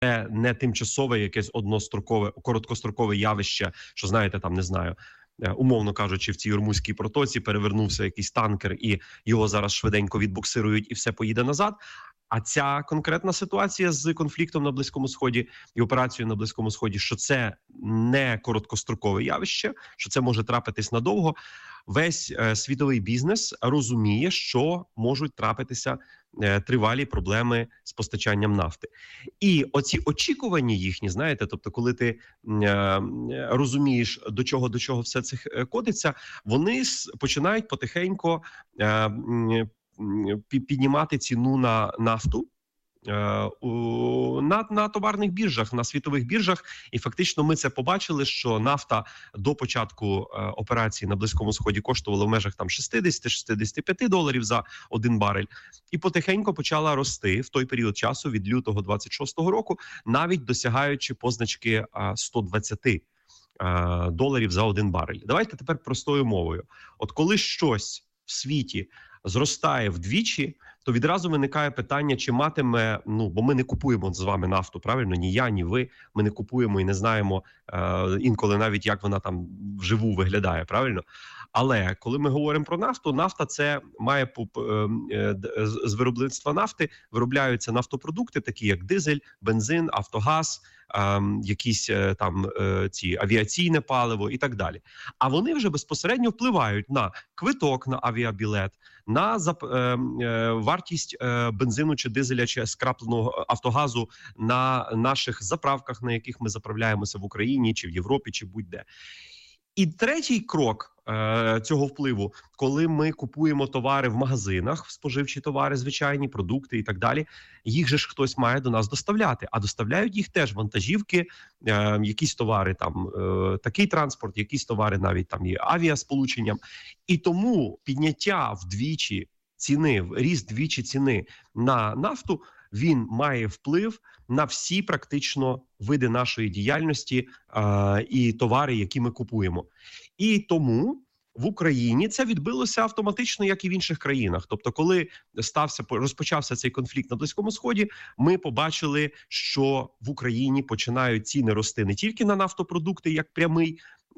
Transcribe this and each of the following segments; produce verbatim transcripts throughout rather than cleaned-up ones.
Це не тимчасове якесь однострокове, короткострокове явище, що, знаєте, там, не знаю, умовно кажучи, в цій Ормузькій протоці перевернувся якийсь танкер і його зараз швиденько відбуксирують і все поїде назад. А ця конкретна ситуація з конфліктом на Близькому Сході і операцією на Близькому Сході, що це не короткострокове явище, що це може трапитись надовго. Весь е, світовий бізнес розуміє, що можуть трапитися е, тривалі проблеми з постачанням нафти. І оці очікування їхні, знаєте, тобто, коли ти е, розумієш, до чого до чого все це котиться, вони починають потихеньку е, піднімати ціну на нафту на, на товарних біржах, на світових біржах. І фактично ми це побачили, що нафта до початку операції на Близькому Сході коштувала в межах там шістдесят-шістдесят п'ять доларів за один барель. І потихеньку почала рости в той період часу від лютого двадцять шостого року, навіть досягаючи позначки сто двадцять доларів за один барель. Давайте тепер простою мовою. От коли щось в світі зростає вдвічі, то відразу виникає питання, чи матиме, ну, бо ми не купуємо з вами нафту, правильно? Ні я, ні ви. Ми не купуємо і не знаємо е, інколи навіть, як вона там вживу виглядає, правильно? Але коли ми говоримо про нафту, нафта це має з виробництва нафти виробляються нафтопродукти, такі як дизель, бензин, автогаз, якісь там ці авіаційне паливо і так далі. А вони вже безпосередньо впливають на квиток на авіабілет, на вартість бензину чи дизеля чи скрапленого автогазу на наших заправках, на яких ми заправляємося в Україні чи в Європі, чи будь-де. І третій крок е, цього впливу, коли ми купуємо товари в магазинах, споживчі товари, звичайні, продукти і так далі, їх же ж хтось має до нас доставляти. А доставляють їх теж вантажівки, е, якісь товари, там е, такий транспорт, якісь товари навіть там є авіасполученням. І тому підняття вдвічі ціни, ріст двічі ціни на нафту, він має вплив на всі практично види нашої діяльності е, і товари, які ми купуємо. І тому в Україні це відбилося автоматично, як і в інших країнах. Тобто, коли стався розпочався цей конфлікт на Близькому Сході, ми побачили, що в Україні починають ціни рости не тільки на нафтопродукти, як прямий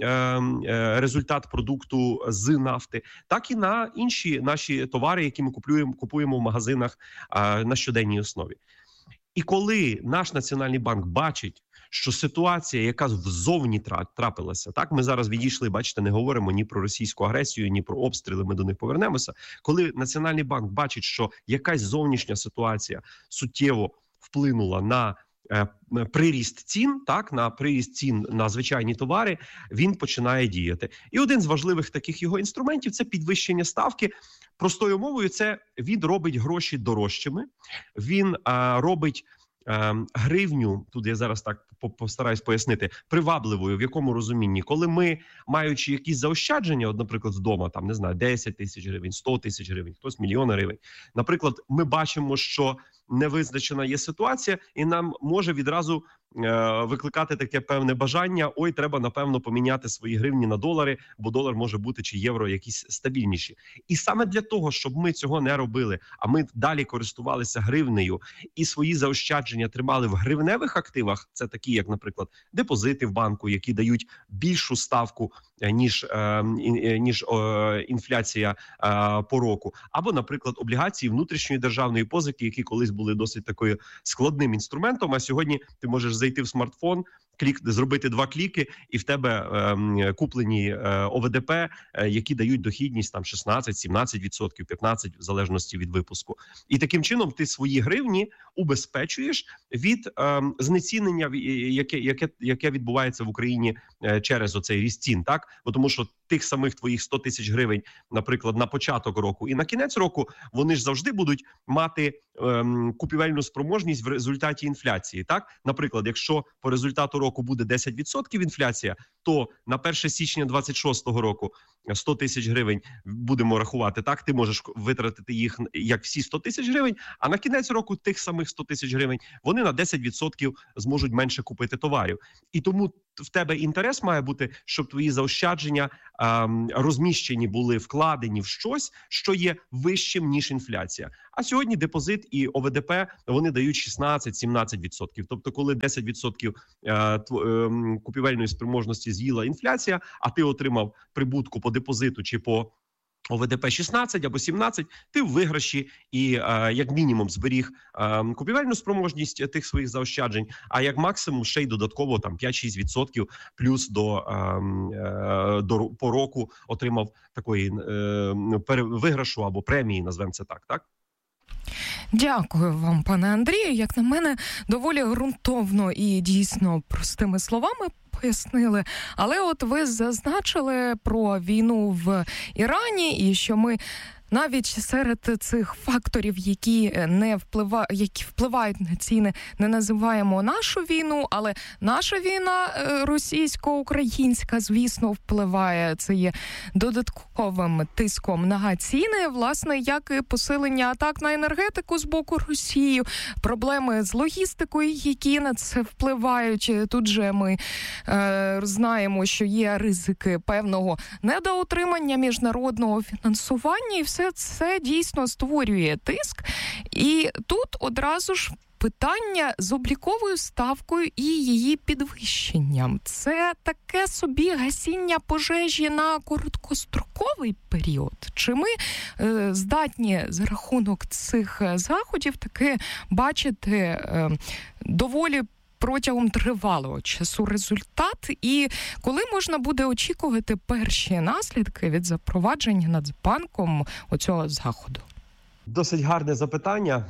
результат продукту з нафти, так і на інші наші товари, які ми купуємо, купуємо в магазинах на щоденній основі. І коли наш Національний банк бачить, що ситуація, яка взовні трапилася, так, ми зараз відійшли, бачите, не говоримо ні про російську агресію, ні про обстріли, ми до них повернемося. Коли Національний банк бачить, що якась зовнішня ситуація суттєво вплинула на приріст цін, так, на приріст цін на звичайні товари, він починає діяти. І один з важливих таких його інструментів – це підвищення ставки. Простою мовою, це він робить гроші дорожчими, він а, робить а, гривню, тут я зараз так постараюсь пояснити, привабливою, в якому розумінні, коли ми, маючи якісь заощадження, от, наприклад, вдома, там, не знаю, десять тисяч гривень, сто тисяч гривень, хтось мільйон гривень, наприклад, ми бачимо, що невизначена є ситуація, і нам може відразу е, викликати таке певне бажання: ой, треба, напевно, поміняти свої гривні на долари, бо долар може бути чи євро якісь стабільніші. І саме для того, щоб ми цього не робили, а ми далі користувалися гривнею і свої заощадження тримали в гривневих активах, це такі, як, наприклад, депозити в банку, які дають більшу ставку, ніж, е, ніж е, інфляція е, по року, або, наприклад, облігації внутрішньої державної позики, які колись були досить такою складним інструментом, а сьогодні ти можеш зайти в смартфон, клік, зробити два кліки, і в тебе е, куплені е, О В Д П, е, які дають дохідність там шістнадцять-сімнадцять відсотків, п'ятнадцять відсотків в залежності від випуску. І таким чином ти свої гривні убезпечуєш від е, знецінення, яке, яке, яке відбувається в Україні е, через оцей ріст цін, так? Бо тому що тих самих твоїх сто тисяч гривень, наприклад, на початок року і на кінець року, вони ж завжди будуть мати ем, купівельну спроможність в результаті інфляції, так? Наприклад, якщо по результату року буде десять відсотків інфляція, то на перше січня двадцять шостого року сто тисяч гривень будемо рахувати, так, ти можеш витратити їх як всі сто тисяч гривень, а на кінець року тих самих сто тисяч гривень вони на десять відсотків зможуть менше купити товарів. І тому в тебе інтерес має бути, щоб твої заощадження ем, розміщені були, вкладені в щось, що є вищим, ніж інфляція. А сьогодні депозит і О В Д П, вони дають шістнадцять-сімнадцять відсотків. Тобто, коли десять відсотків е, е, купівельної спроможності з'їла інфляція, а ти отримав прибутку по депозиту чи по О В Д П шістнадцять або сімнадцять, ти в виграші і е, як мінімум зберіг е, купівельну спроможність тих своїх заощаджень, а як максимум ще й додатково там п'ять-шість відсотків плюс до, е, е, до по року отримав такої е, виграшу або премії, назвемо це так, так? Дякую вам, пане Андрію. Як на мене, доволі ґрунтовно і дійсно простими словами пояснили. Але от ви зазначили про війну в Ірані і що ми навіть серед цих факторів, які не впливають, які впливають на ціни, не називаємо нашу війну, але наша війна російсько-українська, звісно, впливає. Це є додатковим тиском на ціни, власне, як і посилення атак на енергетику з боку Росії, проблеми з логістикою, які на це впливають. Тут же ми е, знаємо, що є ризики певного недоотримання міжнародного фінансування, і все це дійсно створює тиск. І тут одразу ж питання з обліковою ставкою і її підвищенням. Це таке собі гасіння пожежі на короткостроковий період? Чи ми е, здатні за рахунок цих заходів таки бачити е, доволі протягом тривалого часу результат, і коли можна буде очікувати перші наслідки від запровадження Нацбанком оцього заходу? Досить гарне запитання,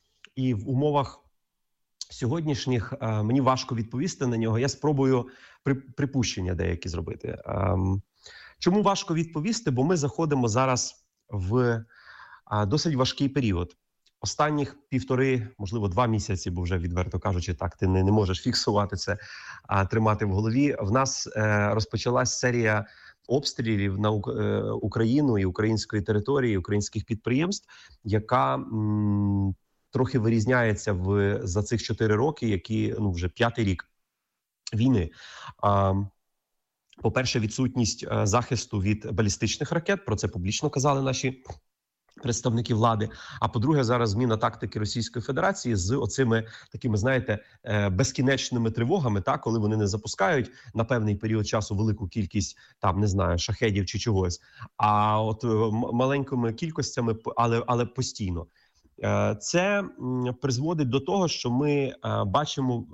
і в умовах сьогоднішніх е, мені важко відповісти на нього. Я спробую при, припущення деякі зробити. Е, чому важко відповісти? Бо ми заходимо зараз в е, досить важкий період. Останніх півтори, можливо, два місяці, бо вже, відверто кажучи, так, ти не, не можеш фіксувати це, а тримати в голові. В нас е, розпочалась серія обстрілів на е, Україну і української території, українських підприємств, яка м, трохи вирізняється в, за цих чотири роки, які, ну, вже п'ятий рік війни. А, по-перше, відсутність е, захисту від балістичних ракет, про це публічно казали наші представники влади. А по-друге, зараз зміна тактики Російської Федерації з оцими такими, знаєте, безкінечними тривогами, так, коли вони не запускають на певний період часу велику кількість, там, не знаю, шахедів чи чогось, а от маленькими кількостями, але, але постійно. Це призводить до того, що ми бачимо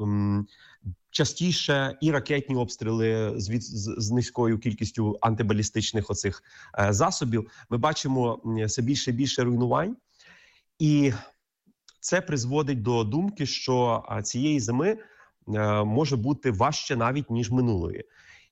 частіше і ракетні обстріли з, від, з, з низькою кількістю антибалістичних оцих е, засобів. Ми бачимо все більше і більше руйнувань. І це призводить до думки, що е, цієї зими е, може бути важче навіть, ніж минулої.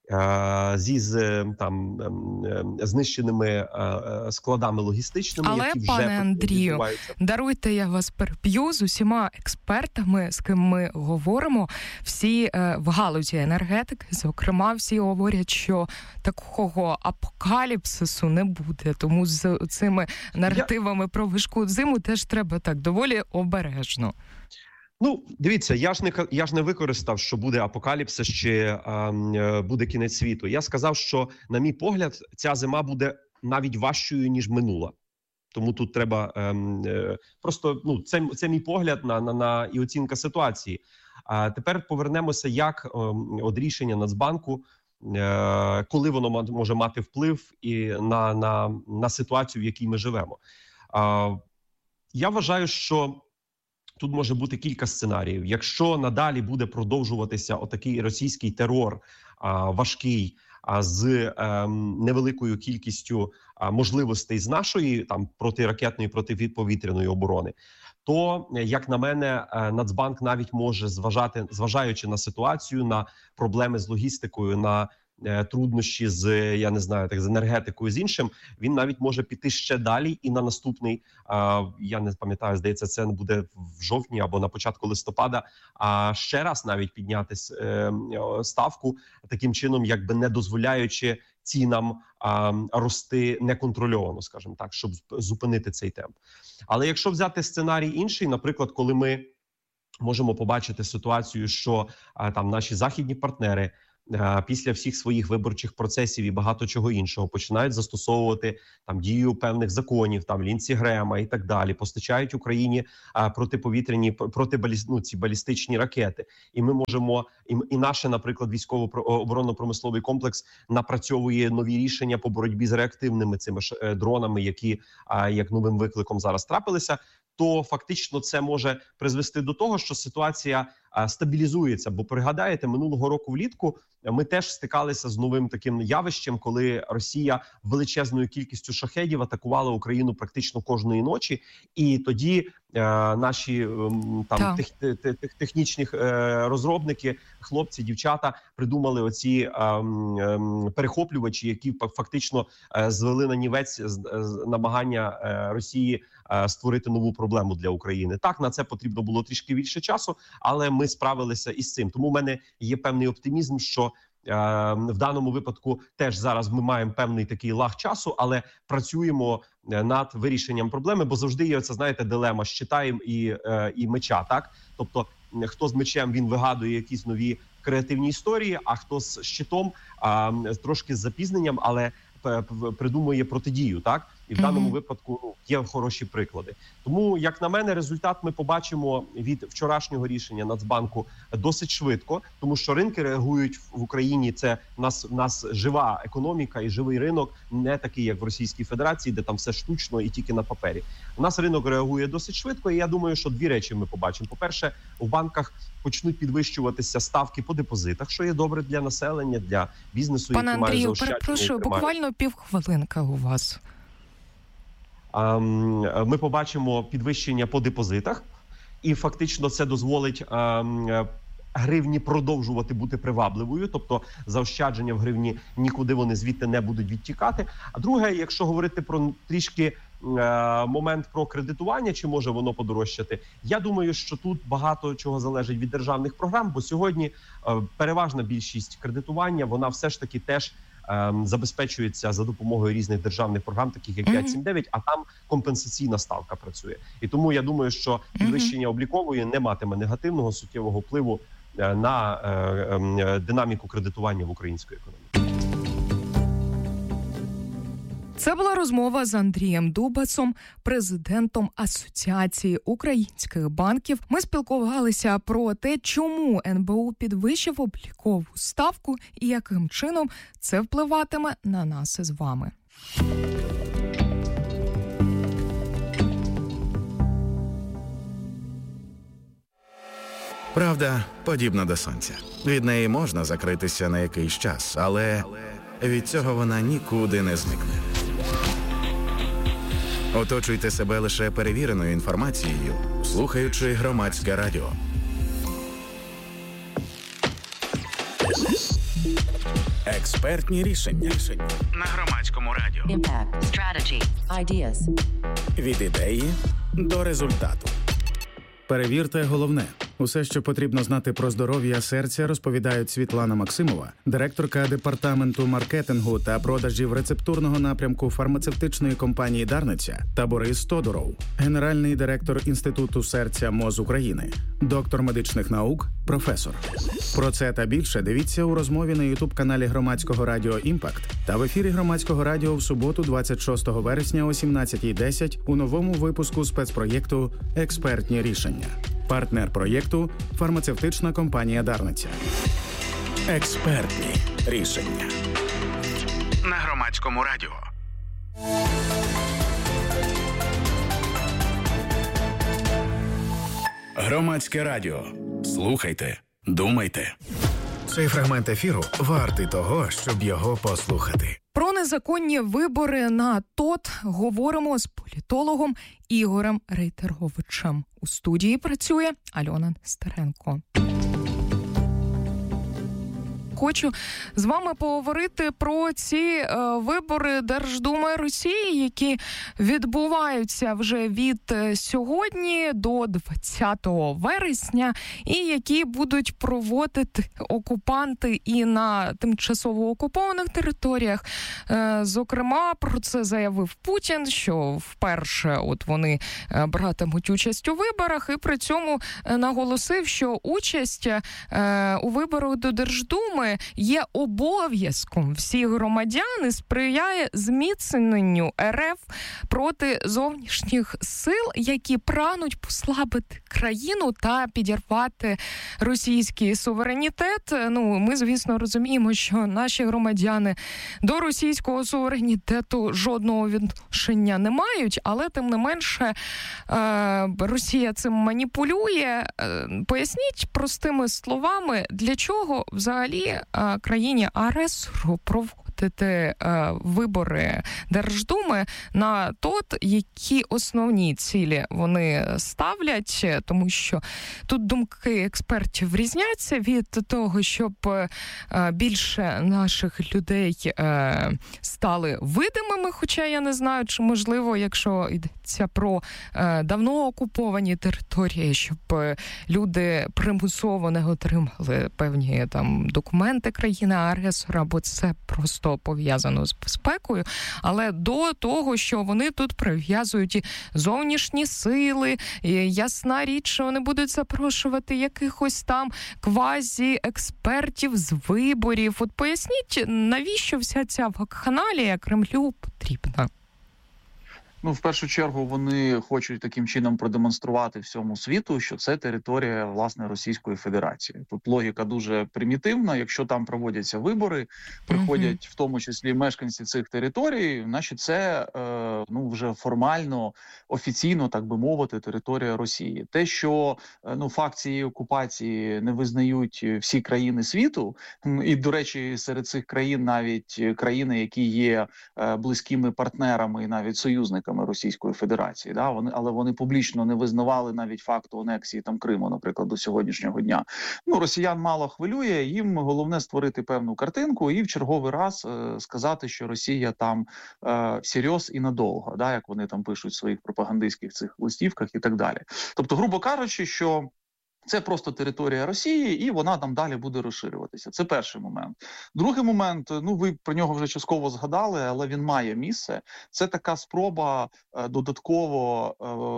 Зі з там знищеними складами логістичними, але, які вже пане Андрію, даруйте, я вас переб'ю, з усіма експертами, з ким ми говоримо, всі в галузі енергетики, зокрема, всі говорять, що такого апокаліпсису не буде. Тому з цими наративами я... про важку зиму теж треба так доволі обережно. Ну, дивіться, я ж не я ж не використав, що буде апокаліпсис чи е, буде кінець світу. Я сказав, що, на мій погляд, ця зима буде навіть важчою, ніж минула. Тому тут треба е, е, просто, ну, це, це мій погляд на, на, на і оцінка ситуації. А тепер повернемося, як е, от рішення Нацбанку, е, коли воно може мати вплив і на, на, на ситуацію, в якій ми живемо. Е, я вважаю, що тут може бути кілька сценаріїв. Якщо надалі буде продовжуватися отакий російський терор а, важкий, а, з а, невеликою кількістю а, можливостей з нашої там протиракетної, протиповітряної оборони, то, як на мене, Нацбанк навіть може зважати, зважаючи на ситуацію, на проблеми з логістикою, на труднощі з, я не знаю, так з енергетикою, з іншим, він навіть може піти ще далі і на наступний, я не пам'ятаю, здається, це буде в жовтні або на початку листопада, а ще раз навіть підняти ставку таким чином, якби не дозволяючи цінам а, рости неконтрольовано, скажімо так, щоб зупинити цей темп. Але якщо взяти сценарій інший, наприклад, коли ми можемо побачити ситуацію, що а, там наші західні партнери а, після всіх своїх виборчих процесів і багато чого іншого починають застосовувати там дію певних законів, там Лінсі Грема і так далі, постачають Україні а, протиповітряні, протибаліст, ну, ці балістичні ракети. І ми можемо, і, і наш, наприклад, військово-оборонно-промисловий комплекс напрацьовує нові рішення по боротьбі з реактивними цими ж дронами, які а, як новим викликом зараз трапилися, то фактично це може призвести до того, що ситуація а, стабілізується. Бо пригадаєте, минулого року влітку ми теж стикалися з новим таким явищем, коли Росія величезною кількістю шахедів атакувала Україну практично кожної ночі, і тоді е, наші е, там тех, тех, тех, технічні е, розробники, хлопці, дівчата придумали оці е, е, перехоплювачі, які фактично е, звели на нівець з, з намагання е, Росії е, створити нову проблему для України. Так, на це потрібно було трішки більше часу, але ми справилися із цим. Тому в мене є певний оптимізм, що в даному випадку теж зараз ми маємо певний такий лаг часу, але працюємо над вирішенням проблеми, бо завжди є це, знаєте, дилема з щитаєм і, і меча, так? Тобто, хто з мечем, він вигадує якісь нові креативні історії, а хто з щитом а, трошки з запізненням, але придумує протидію, так? І в даному mm-hmm. випадку ну, є хороші приклади. Тому, як на мене, результат ми побачимо від вчорашнього рішення Нацбанку досить швидко, тому що ринки реагують в Україні. Це в нас, в нас жива економіка і живий ринок, не такий, як в Російській Федерації, де там все штучно і тільки на папері. У нас ринок реагує досить швидко, і я думаю, що дві речі ми побачимо. По-перше, у банках почнуть підвищуватися ставки по депозитах, що є добре для населення, для бізнесу, Пане який має заощадження. Пане Андрію, перепрошую, буквально півхвилинка у вас. Ми побачимо підвищення по депозитах, і фактично це дозволить гривні продовжувати бути привабливою, тобто заощадження в гривні нікуди вони звідти не будуть відтікати. А друге, якщо говорити про трішки момент про кредитування, чи може воно подорожчати, я думаю, що тут багато чого залежить від державних програм, бо сьогодні переважна більшість кредитування, вона все ж таки теж забезпечується за допомогою різних державних програм, таких як п'ять сім дев'ять, а там компенсаційна ставка працює. І тому я думаю, що підвищення облікової не матиме негативного суттєвого впливу на динаміку кредитування в українській економіці. Це була розмова з Андрієм Дубасом, президентом Асоціації українських банків. Ми спілкувалися про те, чому ен бе у підвищив облікову ставку і яким чином це впливатиме на нас із вами. Правда подібна до сонця. Від неї можна закритися на якийсь час, але від цього вона нікуди не зникне. Оточуйте себе лише перевіреною інформацією, слухаючи Громадське радіо. Експертні рішення на Громадському радіо. Impact, strategy, ideas. Від ідеї до результату. Перевірте головне. Усе, що потрібно знати про здоров'я серця, розповідають Світлана Максимова, директорка департаменту маркетингу та продажів рецептурного напрямку фармацевтичної компанії «Дарниця», та Борис Тодуров, генеральний директор Інституту серця МОЗ України, доктор медичних наук, професор. Про це та більше дивіться у розмові на ютуб-каналі Громадського радіо «Імпакт» та в ефірі Громадського радіо в суботу двадцять шостого вересня о сімнадцятій десять у новому випуску спецпроєкту «Експертні рішення». Партнер проєкту – фармацевтична компанія «Дарниця». Експертні рішення на Громадському радіо. Громадське радіо. Слухайте, думайте. Цей фрагмент ефіру вартий того, щоб його послухати. Про незаконні вибори на ТОТ говоримо з політологом Ігорем Рейтеровичем. У студії працює Альона Нестеренко. хочу з вами поговорити про ці е, вибори Держдуми Росії, які відбуваються вже від е, сьогодні до двадцятого вересня, і які будуть проводити окупанти і на тимчасово окупованих територіях. Е, зокрема, про це заявив Путін, що вперше от вони е, братимуть участь у виборах, і при цьому е, наголосив, що участь е, у виборах до Держдуми є обов'язком всіх громадян і сприяє зміцненню РФ проти зовнішніх сил, які прагнуть послабити країну та підірвати російський суверенітет. Ну, ми, звісно, розуміємо, що наші громадяни до російського суверенітету жодного відношення не мають, але, тим не менше, Росія цим маніпулює. Поясніть простими словами, для чого взагалі країні-агресору проводити вибори Держдуми на тот, які основні цілі вони ставлять, тому що тут думки експертів різняться від того, щоб більше наших людей стали видимими, хоча я не знаю, чи можливо, якщо йдеться про давно окуповані території, щоб люди примусово не отримали певні там документи країни-агресора, бо це просто пов'язано з безпекою, але до того, що вони тут прив'язують і зовнішні сили, і ясна річ, що вони будуть запрошувати якихось там квазі-експертів з виборів. От поясніть, навіщо вся ця вакханалія Кремлю потрібна? Ну, в першу чергу, вони хочуть таким чином продемонструвати всьому світу, що це територія, власне, Російської Федерації. Тут логіка дуже примітивна. Якщо там проводяться вибори, приходять в тому числі мешканці цих територій, значить це е, ну, вже формально, офіційно, так би мовити, територія Росії. Те, що е, ну, факт цієї окупації не визнають всі країни світу, і, до речі, серед цих країн навіть країни, які є е, близькими партнерами і навіть союзниками Російської Федерації, да, вони, але вони публічно не визнавали навіть факту анексії там Криму, наприклад, до сьогоднішнього дня. Ну, росіян мало хвилює, їм головне створити певну картинку і в черговий раз е, сказати, що Росія там е, всерйоз і надовго, да, як вони там пишуть в своїх пропагандистських цих листівках і так далі. Тобто, грубо кажучи, що це просто територія Росії, і вона там далі буде розширюватися. Це перший момент. Другий момент, ну ви про нього вже частково згадали, але він має місце. Це така спроба е, додатково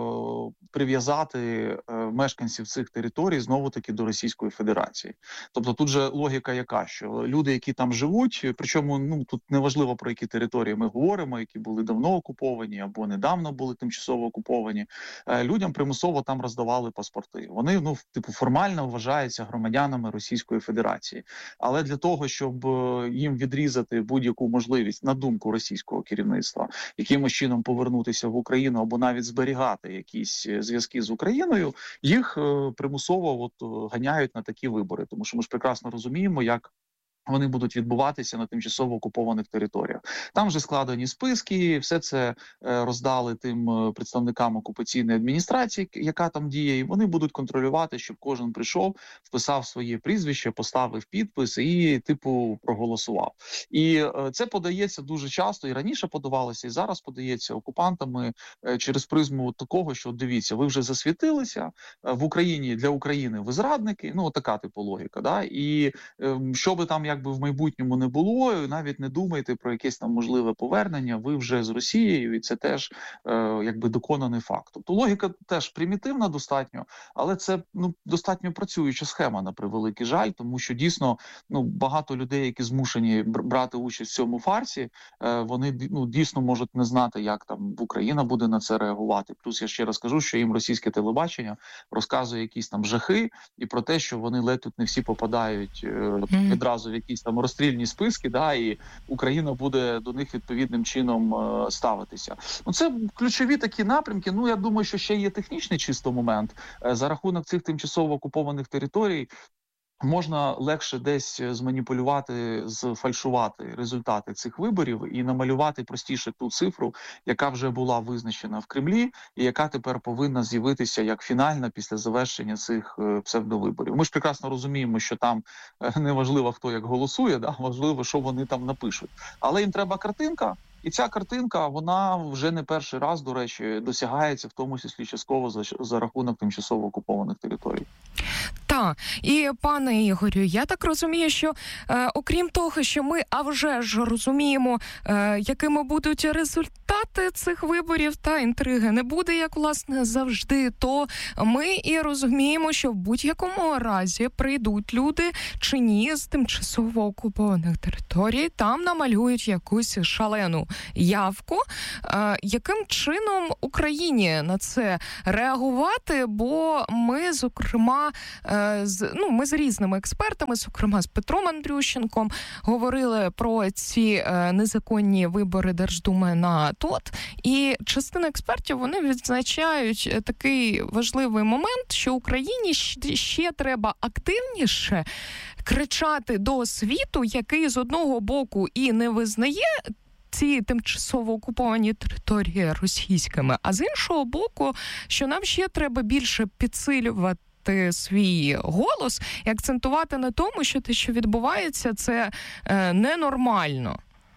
е, прив'язати е, мешканців цих територій знову-таки до Російської Федерації. Тобто тут же логіка яка, що люди, які там живуть, причому ну тут неважливо про які території ми говоримо, які були давно окуповані або недавно були тимчасово окуповані, е, людям примусово там роздавали паспорти. Вони, ну, типу, формально вважаються громадянами Російської Федерації. Але для того, щоб їм відрізати будь-яку можливість, на думку російського керівництва, якимось чином повернутися в Україну або навіть зберігати якісь зв'язки з Україною, їх примусово от ганяють на такі вибори. Тому що ми ж прекрасно розуміємо, як вони будуть відбуватися на тимчасово окупованих територіях. Там вже складені списки, все це роздали тим представникам окупаційної адміністрації, яка там діє, і вони будуть контролювати, щоб кожен прийшов, вписав своє прізвище, поставив підпис і, типу, проголосував. І це подається дуже часто, і раніше подавалося, і зараз подається окупантами через призму такого, що, дивіться, ви вже засвітилися, в Україні, для України ви зрадники, ну, така типу логіка, да, і що би там якби в майбутньому не було, навіть не думайте про якесь там можливе повернення, ви вже з Росією, і це теж е, якби доконаний факт. Тобто логіка теж примітивна достатньо, але це ну достатньо працююча схема, на превеликий жаль, тому що дійсно ну багато людей, які змушені брати участь в цьому фарсі, е, вони ну дійсно можуть не знати, як там Україна буде на це реагувати. Плюс я ще раз кажу, що їм російське телебачення розказує якісь там жахи і про те, що вони ледь тут не всі попадають е, відразу в якісь там розстрільні списки, да, і Україна буде до них відповідним чином е, ставитися. Ну, це ключові такі напрямки. Ну, я думаю, що ще є технічний чисто момент. Е, за рахунок цих тимчасово окупованих територій можна легше десь зманіпулювати, зфальшувати результати цих виборів і намалювати простіше ту цифру, яка вже була визначена в Кремлі, і яка тепер повинна з'явитися як фінальна після завершення цих псевдовиборів. Ми ж прекрасно розуміємо, що там не важливо, хто як голосує, да? Важливо, що вони там напишуть. Але їм треба картинка, і ця картинка, вона вже не перший раз, до речі, досягається, в тому числі частково за, за рахунок тимчасово окупованих територій. Так, і пане Ігорю, я так розумію, що е, окрім того, що ми, а вже ж розуміємо, е, якими будуть результати цих виборів, та інтриги не буде, як, власне, завжди, то ми і розуміємо, що в будь-якому разі прийдуть люди чи ні з тимчасово окупованих територій, там намалюють якусь шалену явку. Е, яким чином Україні на це реагувати? Бо ми, зокрема, е, з, ну, ми з різними експертами, зокрема з Петром Андрющенком, говорили про ці е, незаконні вибори Держдуми на ТОТ. І частина експертів, вони відзначають такий важливий момент, що Україні ще, ще треба активніше кричати до світу, який з одного боку і не визнає ці тимчасово окуповані території російськими, а з іншого боку, що нам ще треба більше підсилювати свій голос і акцентувати на тому, що те, що відбувається, це е, ненормально.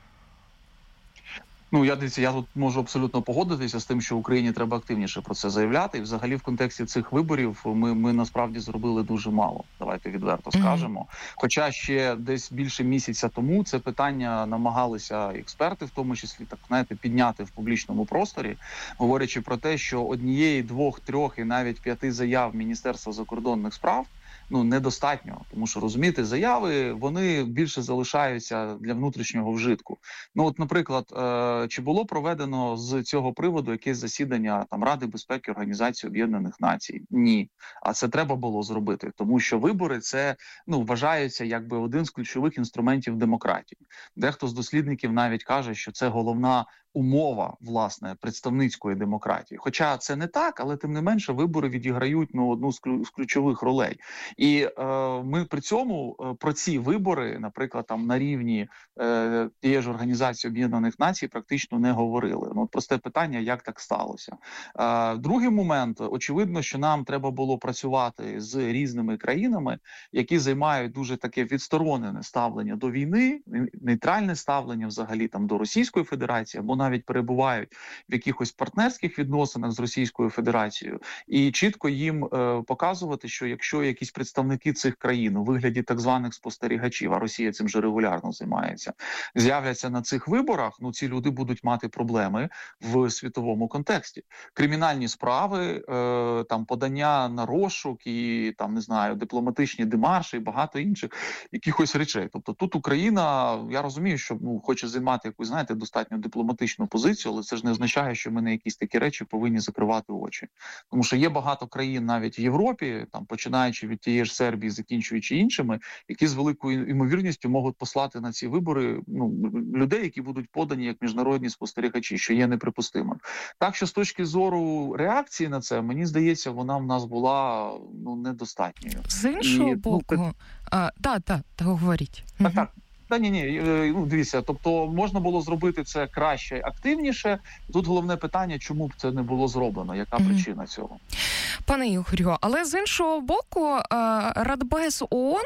Ну, я дивіться, я тут можу абсолютно погодитися з тим, що Україні треба активніше про це заявляти. І взагалі в контексті цих виборів ми, ми насправді зробили дуже мало. Давайте відверто скажемо. Mm-hmm. Хоча ще десь більше місяця тому це питання намагалися експерти, в тому числі, так знаєте, підняти в публічному просторі, говорячи про те, що однієї, двох, трьох і навіть п'яти заяв Міністерства закордонних справ ну, недостатньо, тому що, розумієте, заяви, вони більше залишаються для внутрішнього вжитку. Ну, от, наприклад, е- чи було проведено з цього приводу якесь засідання там Ради безпеки Організації Об'єднаних Націй? Ні. А це треба було зробити, тому що вибори – це, ну, вважаються якби один з ключових інструментів демократії. Дехто з дослідників навіть каже, що це головна умова, власне, представницької демократії. Хоча це не так, але тим не менше вибори відіграють ну, одну з, клю- з ключових ролей. І е, ми при цьому е, про ці вибори, наприклад, там на рівні е, тієї ж Організації Об'єднаних Націй практично не говорили. Ну, просте питання, як так сталося. Е, другий момент, очевидно, що нам треба було працювати з різними країнами, які займають дуже таке відсторонене ставлення до війни, нейтральне ставлення взагалі там до Російської Федерації, або навіть перебувають в якихось партнерських відносинах з Російською Федерацією, і чітко їм е, показувати, що якщо якісь представники цих країн у вигляді так званих спостерігачів, а Росія цим же регулярно займається, з'являться на цих виборах, ну ці люди будуть мати проблеми в світовому контексті. Кримінальні справи, е, там подання на розшук і там, не знаю, дипломатичні демарші і багато інших якихось речей. Тобто тут Україна, я розумію, що ну, хоче займати якусь, знаєте, достатньо дипломатичну позицію, але це ж не означає, що ми на якісь такі речі повинні закривати очі. Тому що є багато країн навіть в Європі, там починаючи від тієї ж Сербії, закінчуючи іншими, які з великою ймовірністю можуть послати на ці вибори ну, людей, які будуть подані як міжнародні спостерігачі, що є неприпустимим. Так що з точки зору реакції на це, мені здається, вона в нас була ну, недостатньою. З іншого І, боку, ну, а, та, та, та, говоріть. Так, так. Та ні, ні, ну дивіться, тобто можна було зробити це краще, активніше. Тут головне питання, чому б це не було зроблено, яка mm-hmm. причина цього? Пане Ігорю, але з іншого боку, Радбез ООН,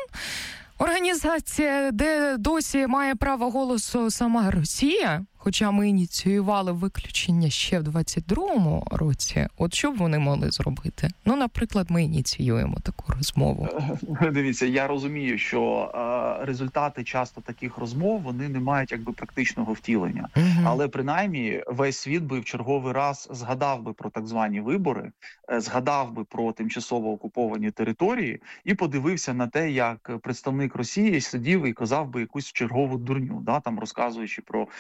організація, де досі має право голосу сама Росія, хоча ми ініціювали виключення ще в двадцять другому році, от що б вони могли зробити? Ну, наприклад, ми ініціюємо таку розмову. Дивіться, я розумію, що е, результати часто таких розмов, вони не мають якби практичного втілення. Угу. Але принаймні весь світ би в черговий раз згадав би про так звані вибори, е, згадав би про тимчасово окуповані території і подивився на те, як представник Росії сидів і казав би якусь чергову дурню, да, там розказуючи про е,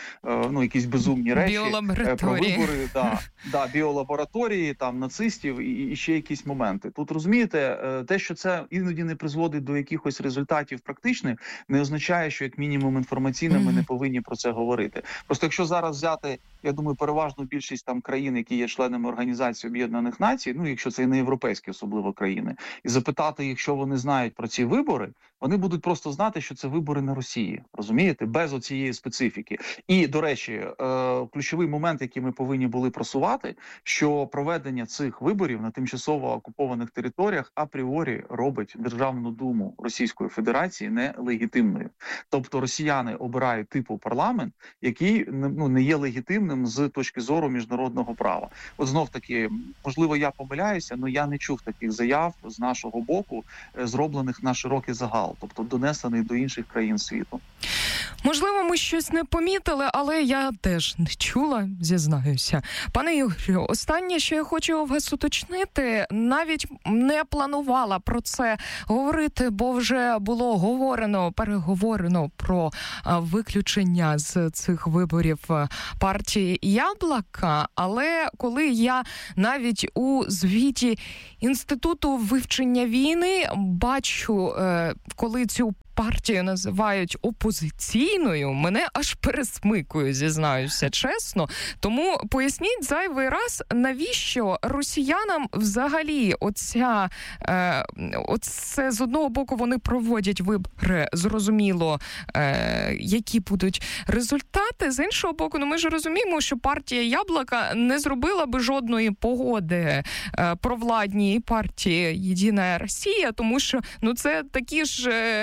ну якісь безумні речі про вибори, да, да, біолабораторії, там нацистів і, і ще якісь моменти. Тут розумієте, те, що це іноді не призводить до якихось результатів практичних, не означає, що як мінімум інформаційно ми не повинні про це говорити. Просто якщо зараз взяти, я думаю, переважну більшість там країн, які є членами Організації Об'єднаних Націй, ну якщо це і не європейські особливо країни, і запитати їх, що вони знають про ці вибори, вони будуть просто знати, що це вибори на Росії, розумієте, без оцієї специфіки. І, до речі, е, ключовий момент, який ми повинні були просувати, що проведення цих виборів на тимчасово окупованих територіях апріорі робить Державну думу Російської Федерації нелегітимною. Тобто росіяни обирають типу парламент, який ну, не є легітимним з точки зору міжнародного права. От знов таки, можливо, я помиляюся, але я не чув таких заяв з нашого боку, зроблених на широкий загал, тобто донесений до інших країн світу. Можливо, ми щось не помітили, але я теж не чула, зізнаюся. Пане Ігорю, останнє, що я хочу у вас уточнити, навіть не планувала про це говорити, бо вже було говорено, переговорено про виключення з цих виборів партії «Яблока», але коли я навіть у звіті Інституту вивчення війни бачу, коли цю партію називають опозиційною, мене аж пересмикує, зізнаюся чесно. Тому поясніть зайвий раз, навіщо росіянам взагалі оця, е, оце з одного боку вони проводять вибори, зрозуміло, е, які будуть результати, з іншого боку, ну ми ж розуміємо, що партія «Яблока» не зробила би жодної погоди е, провладній партії «Єдина Росія», тому що ну це такі ж е,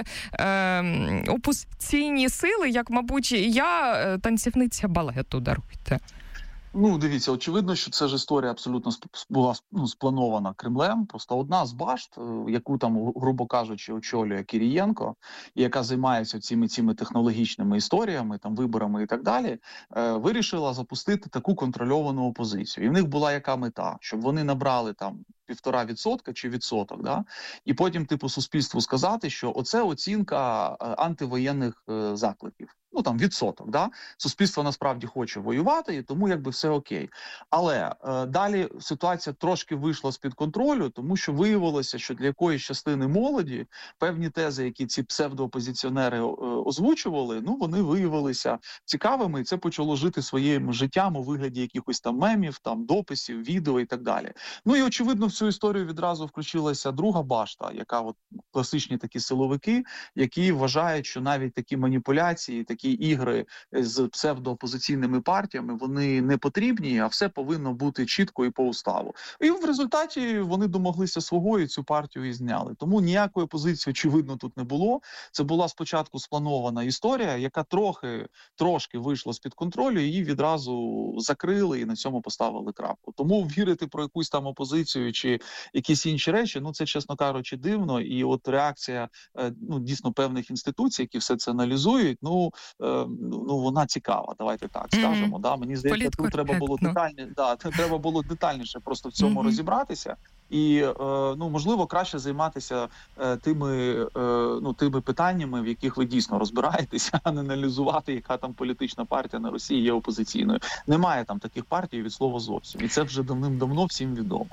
опозиційні сили, як, мабуть, я танцівниця балету, даруйте. Ну, дивіться, очевидно, що це ж історія абсолютно була ну, спланована Кремлем. Просто одна з башт, яку там, грубо кажучи, очолює Кірієнко, і яка займається цими цими технологічними історіями, там виборами і так далі, е, вирішила запустити таку контрольовану опозицію. І в них була яка мета? Щоб вони набрали там півтора відсотка чи відсоток, да? І потім, типу, суспільству сказати, що оце оцінка е, антивоєнних е, закликів. Ну, там, відсоток, да? Суспільство насправді хоче воювати, і тому, якби, все окей. Але е, далі ситуація трошки вийшла з-під контролю, тому що виявилося, що для якоїсь частини молоді певні тези, які ці псевдоопозиціонери е, озвучували, ну, вони виявилися цікавими, і це почало жити своїм життям у вигляді якихось там мемів, там, дописів, відео і так далі. Ну, і, очевидно, в цю історію відразу включилася друга башта, яка от класичні такі силовики, які вважають, що навіть такі маніпуляції, такі ігри з псевдоопозиційними партіями, вони не потрібні, а все повинно бути чітко і по уставу. І в результаті вони домоглися свого і цю партію і зняли. Тому ніякої опозиції, очевидно, тут не було. Це була спочатку спланована історія, яка трохи, трошки вийшла з-під контролю, її відразу закрили і на цьому поставили крапку. Тому вірити про якусь там опозицію чи якісь інші речі, ну це, чесно кажучи, дивно. І от реакція, ну, дійсно, певних інституцій, які все це аналізують, ну, ну вона цікава, давайте так скажемо. Mm-hmm. Да? Мені здається, тут треба було детальні, да, треба було детальніше просто в цьому mm-hmm. розібратися. І, е, ну, можливо, краще займатися е, тими, е, ну, тими питаннями, в яких ви дійсно розбираєтеся, а не аналізувати, яка там політична партія на Росії є опозиційною. Немає там таких партій від слова зовсім. І це вже давним-давно всім відомо.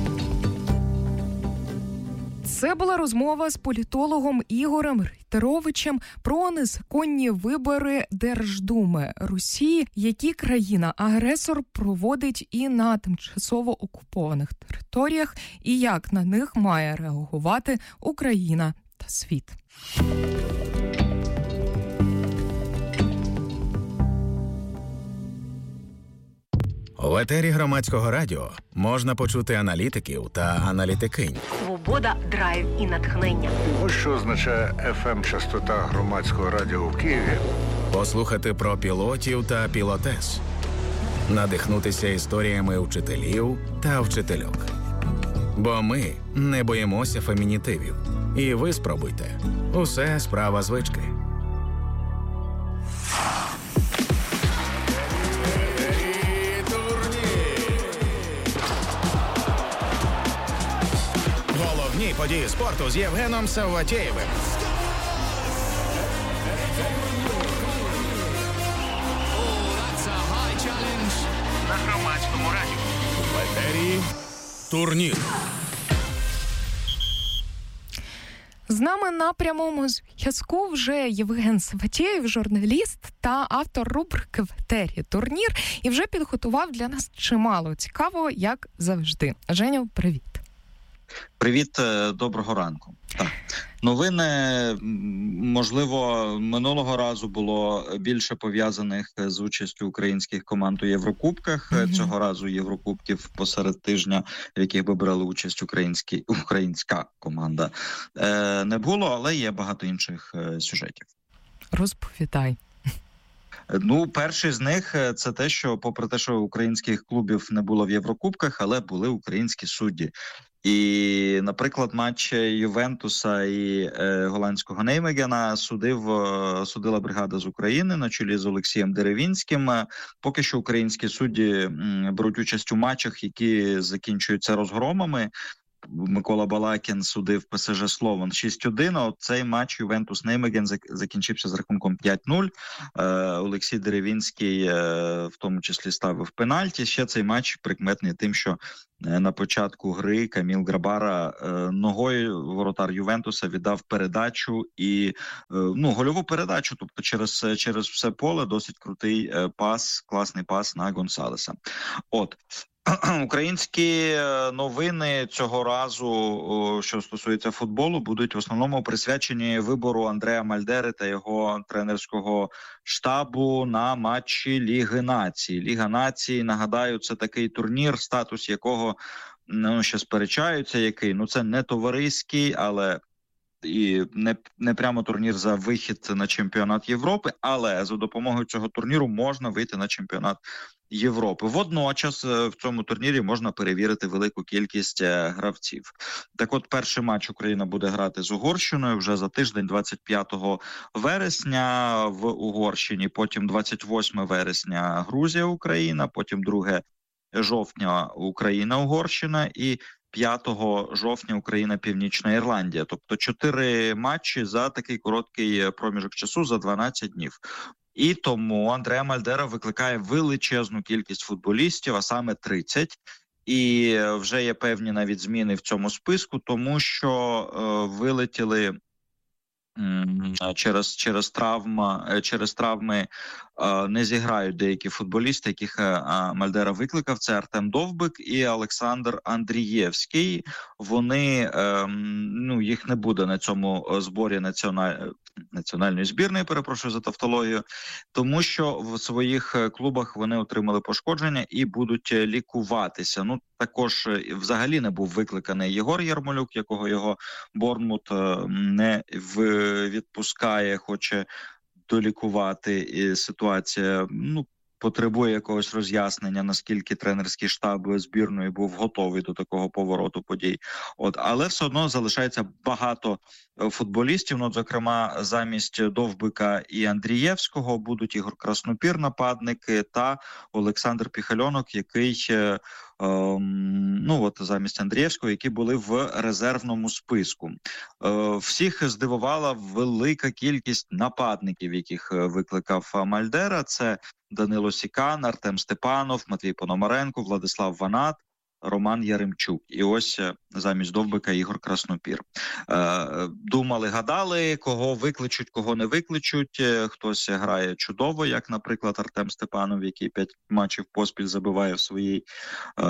Це була розмова з політологом Ігорем Рейтеровичем про незаконні вибори Держдуми Росії, які країна-агресор проводить і на тимчасово окупованих територіях, і як на них має реагувати Україна та світ. В етері Громадського радіо можна почути аналітиків та аналітикинь. Свобода, драйв і натхнення. Ось що означає еф ем-частота Громадського радіо в Києві. Послухати про пілотів та пілотес. Надихнутися історіями вчителів та вчительок. Бо ми не боїмося фемінітивів. І ви спробуйте. Усе справа звички. Головні події спорту з Євгеном Савватєєвим. Турнір. З нами на прямому зв'язку вже Євген Саватєєв, журналіст та автор рубрики «В етері Турнір», і вже підготував для нас чимало цікавого, як завжди. Женю, привіт. Привіт, доброго ранку. Так. Новини, можливо, минулого разу було більше пов'язаних з участю українських команд у Єврокубках. Mm-hmm. Цього разу Єврокубків посеред тижня, в яких би брали участь українські, українська команда, е, не було, але є багато інших е, сюжетів. Розповідай. Ну, перший з них – це те, що попри те, що українських клубів не було в Єврокубках, але були українські судді. І, наприклад, матч Ювентуса і е, голландського Неймегена судив, е, судила бригада з України на чолі з Олексієм Деревінським. Поки що українські судді м, беруть участь у матчах, які закінчуються розгромами. Микола Балакін судив ПСЖ Слован шість один, а от цей матч Ювентус-Неймеген закінчився з рахунком п'ять нуль. Е, Олексій Деревінський е, в тому числі ставив пенальті. Ще цей матч прикметний тим, що е, на початку гри Каміл Грабара е, ногою воротар Ювентуса віддав передачу і е, ну гольову передачу, тобто через, через все поле досить крутий е, пас, класний пас на Гонсалеса. От. Українські новини цього разу, що стосується футболу, будуть в основному присвячені вибору Андреа Мальдери та його тренерського штабу на матчі Ліги Націй. Ліга Націй, нагадаю, це такий турнір, статус якого, ну, ще сперечаються, який, ну, це не товариський, але і не, не прямо турнір за вихід на чемпіонат Європи, але за допомогою цього турніру можна вийти на чемпіонат Європи. Водночас в цьому турнірі можна перевірити велику кількість гравців. Так от, перший матч Україна буде грати з Угорщиною вже за тиждень, двадцять п'ятого вересня в Угорщині, потім двадцять восьмого вересня Грузія-Україна, потім друге жовтня Україна-Угорщина і п'ятого жовтня Україна-Північна Ірландія. Тобто чотири матчі за такий короткий проміжок часу, за дванадцять днів. І тому Андреа Мальдера викликає величезну кількість футболістів, а саме тридцять. І вже є певні навіть зміни в цьому списку, тому що е, вилетіли м, через, через, травма, через травми е, не зіграють деякі футболісти, яких е, Мальдера викликав. Це Артем Довбик і Олександр Андрієвський. Вони, е, ну, їх не буде на цьому зборі національної національної збірної, перепрошую за тавтологію, тому що в своїх клубах вони отримали пошкодження і будуть лікуватися. Ну, також взагалі не був викликаний Єгор Ярмолюк, якого його Борнмут не відпускає, хоче долікувати. І ситуація, ну, потребує якогось роз'яснення, наскільки тренерський штаб збірної був готовий до такого повороту подій. От, але все одно залишається багато футболістів. Ну, зокрема, замість Довбика і Андрієвського будуть Ігор Краснопір, нападники, та Олександр Піхальонок, який, е, е, ну от замість Андрієвського, які були в резервному списку. Е, всіх здивувала велика кількість нападників, яких викликав Мальдера. Це Данило Сікан, Артем Степанов, Матвій Пономаренко, Владислав Ванат, Роман Яремчук. І ось замість Довбика Ігор Краснопір. Е, думали, гадали, кого викличуть, кого не викличуть. Хтось грає чудово, як, наприклад, Артем Степанов, який п'ять матчів поспіль забиває в своїй, е,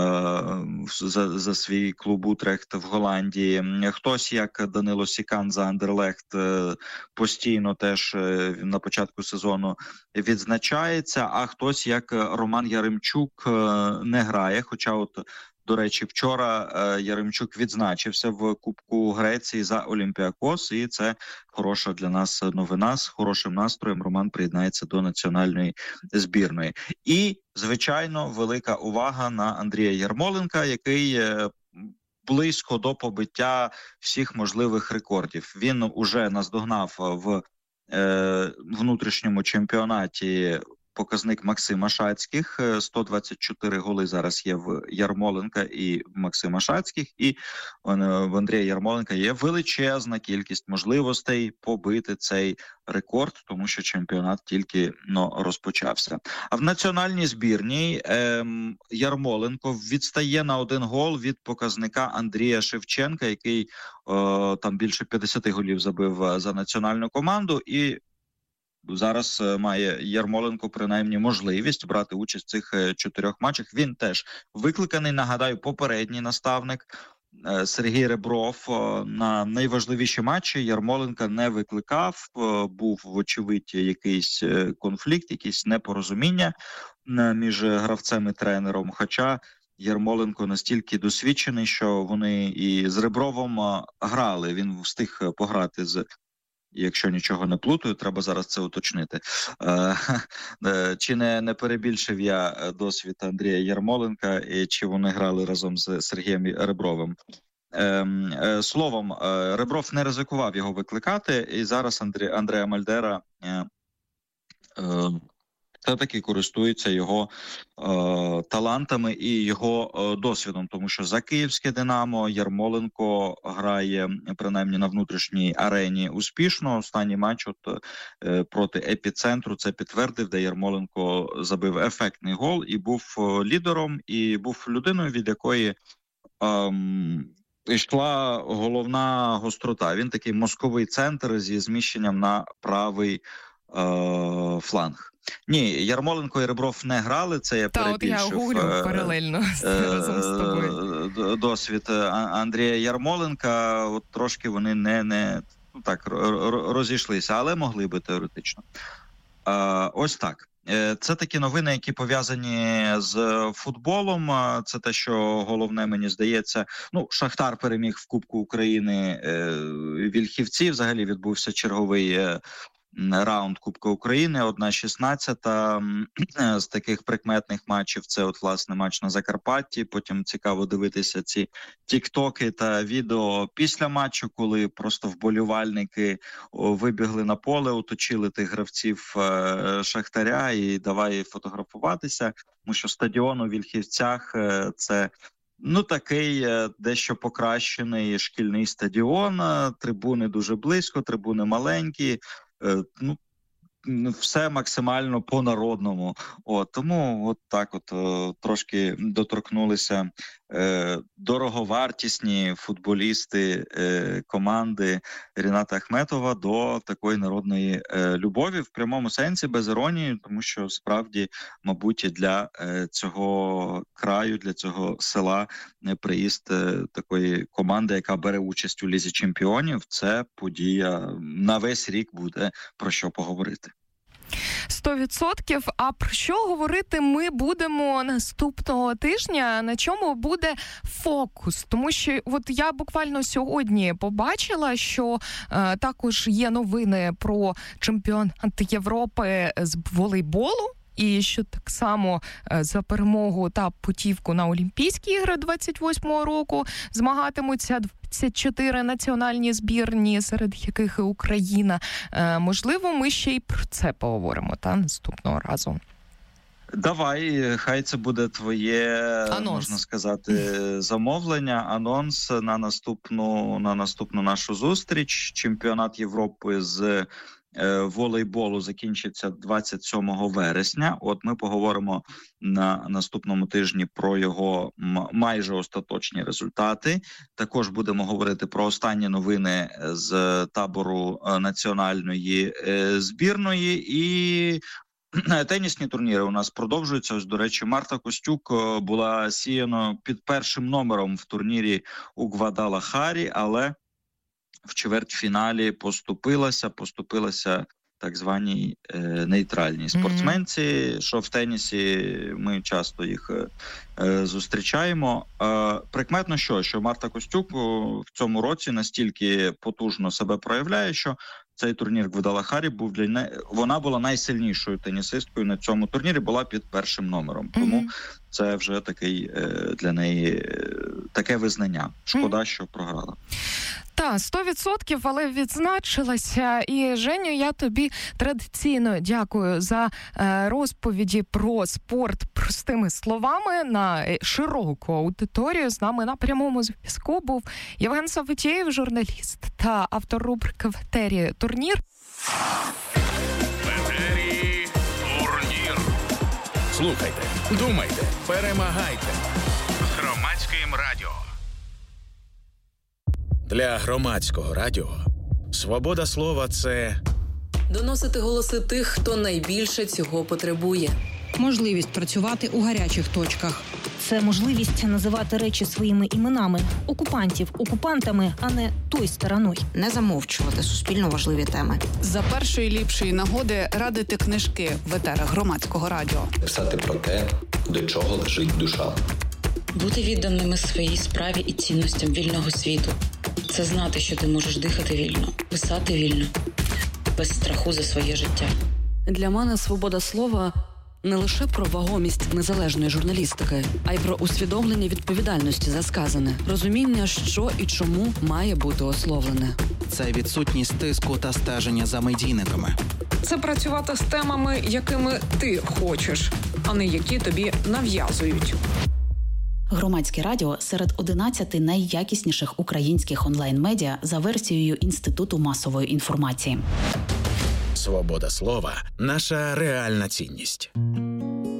за, за свій клуб Утрехт в Голландії. Хтось, як Данило Сікан за Андерлехт, е, постійно теж е, на початку сезону відзначається, а хтось, як Роман Яремчук, е, не грає, хоча от до речі, вчора е, Яремчук відзначився в Кубку Греції за Олімпіакос, і це хороша для нас новина. З хорошим настроєм Роман приєднається до національної збірної. І, звичайно, велика увага на Андрія Ярмоленка, який е, близько до побиття всіх можливих рекордів. Він уже наздогнав в е, внутрішньому чемпіонаті показник Максима Шацьких. сто двадцять чотири голи зараз є в Ярмоленка і Максима Шацьких. І в Андрія Ярмоленка є величезна кількість можливостей побити цей рекорд, тому що чемпіонат тільки ну, розпочався. А в національній збірній ем, Ярмоленко відстає на один гол від показника Андрія Шевченка, який о, там більше п'ятдесят голів забив за національну команду. І зараз має Ярмоленко принаймні можливість брати участь в цих чотирьох матчах. Він теж викликаний, нагадаю, попередній наставник Сергій Ребров на найважливіші матчі Ярмоленка не викликав. Був, вочевидь, якийсь конфлікт, якісь непорозуміння між гравцем і тренером. Хоча Ярмоленко настільки досвідчений, що вони і з Ребровом грали. Він встиг пограти з... Якщо нічого не плутаю, треба зараз це уточнити. Чи не, не перебільшив я досвід Андрія Ярмоленка, і чи вони грали разом з Сергієм Ребровим? Словом, Ребров не ризикував його викликати, і зараз Андрій, Андреа Мальдера все-таки користується його е, талантами і його е, досвідом, тому що за київське «Динамо» Ярмоленко грає, принаймні на внутрішній арені, успішно. Останній матч от, е, проти «Епіцентру» це підтвердив, де Ярмоленко забив ефектний гол і був е, лідером, і був людиною, від якої е, йшла головна гострота. Він такий мозковий центр зі зміщенням на правий е, фланг. Ні, Ярмоленко і Ребров не грали, це я Та, перебільшив. Та, от я говорю е, паралельно е, разом з тобою. Досвід Андрія Ярмоленка, от трошки вони не, не ну, так, розійшлися, але могли би теоретично. Е, ось так. Це такі новини, які пов'язані з футболом. Це те, що головне, мені здається. Ну, Шахтар переміг в Кубку України Вільхівці. Взагалі відбувся черговий раунд Кубка України, одна шістнадцята з таких прикметних матчів. Це от, власне, матч на Закарпатті. Потім цікаво дивитися ці тіктоки та відео після матчу, коли просто вболівальники вибігли на поле, оточили тих гравців Шахтаря і давай фотографуватися. Тому що стадіон у Вільхівцях – це ну, такий дещо покращений шкільний стадіон. Трибуни дуже близько, трибуни маленькі. Ну, все максимально по-народному. От, тому от так от о, трошки доторкнулися е, дороговартісні футболісти е, команди Ріната Ахметова до такої народної е, любові в прямому сенсі, без іронії, тому що справді, мабуть, для е, цього краю, для цього села е, приїзд е, такої команди, яка бере участь у Лізі Чемпіонів, це подія на весь рік, буде про що поговорити. Сто відсотків. А про що говорити ми будемо наступного тижня? На чому буде фокус? Тому що от я буквально сьогодні побачила, що е, також є новини про чемпіонат Європи з волейболу. І що так само за перемогу та путівку на Олімпійські ігри двадцять восьмого року змагатимуться двадцять чотири національні збірні, серед яких і Україна. Можливо, ми ще й про це поговоримо та наступного разу. Давай, хай це буде твоє, анонс. Можна сказати, замовлення, анонс на наступну, на наступну нашу зустріч. Чемпіонат Європи з волейболу закінчиться двадцять сьомого вересня. От ми поговоримо на наступному тижні про його майже остаточні результати. Також будемо говорити про останні новини з табору національної збірної і тенісні турніри у нас продовжуються. Ось, до речі, Марта Костюк була сіяно під першим номером в турнірі у Гвадалахарі, але в чвертьфіналі поступилася, поступилася так званій е, нейтральній спортсменці, mm-hmm. що в тенісі ми часто їх е, зустрічаємо. Е, прикметно що, що Марта Костюк в цьому році настільки потужно себе проявляє, що цей турнір в Гвадалахарі був для неї, вона була найсильнішою тенісисткою на цьому турнірі, була під першим номером. Mm-hmm. Тому це вже такий для неї таке визнання. Шкода, mm. що програла. Та, сто відсотків, але відзначилася. І, Женю, я тобі традиційно дякую за е, розповіді про спорт простими словами на широку аудиторію. З нами на прямому зв'язку був Євген Савватєєв, журналіст та автор рубрики «В етері Турнір». В етері Турнір. Слухайте, думайте, перемагайте. З Громадським радіо. Для Громадського радіо свобода слова – це доносити голоси тих, хто найбільше цього потребує. Можливість працювати у гарячих точках. Це можливість називати речі своїми іменами. Окупантів окупантами, а не той стороною. Не замовчувати суспільно важливі теми. За першої ліпшої нагоди радити книжки в етерах Громадського радіо. Писати про те, до чого лежить душа. Бути відданими своїй справі і цінностям вільного світу. Це знати, що ти можеш дихати вільно, писати вільно, без страху за своє життя. Для мене свобода слова не лише про вагомість незалежної журналістики, а й про усвідомлення відповідальності за сказане, розуміння, що і чому має бути ословлене. Це відсутність тиску та стеження за медійниками. Це працювати з темами, якими ти хочеш, а не які тобі нав'язують. Громадське радіо серед одинадцяти найякісніших українських онлайн-медіа за версією Інституту масової інформації. Свобода слова – наша реальна цінність.